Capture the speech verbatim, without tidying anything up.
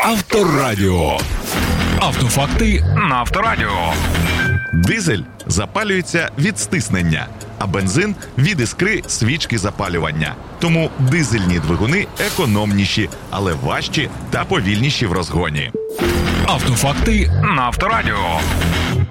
Авторадіо. Автофакти на Авторадіо. Дизель запалюється від стиснення, а бензин – від іскри свічки запалювання. Тому дизельні двигуни економніші, але важчі та повільніші в розгоні. Автофакти на Авторадіо.